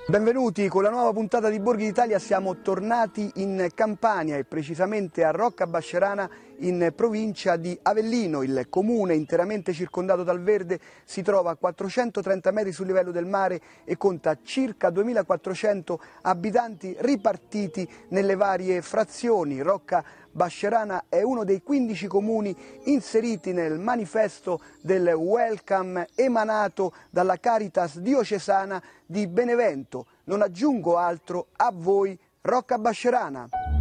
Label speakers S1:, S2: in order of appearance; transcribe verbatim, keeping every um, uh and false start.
S1: Benvenuti, con la nuova puntata di Borghi d'Italia siamo tornati in Campania e precisamente a Rocca Bascerana in provincia di Avellino. Il comune, interamente circondato dal verde, si trova a quattrocentotrenta metri sul livello del mare e conta circa duemilaquattrocento abitanti ripartiti nelle varie frazioni. Rocca Bascerana è uno dei quindici comuni inseriti nel manifesto del Welcome emanato dalla Caritas diocesana di Benevento. Non aggiungo altro, a voi Rocca Bascerana.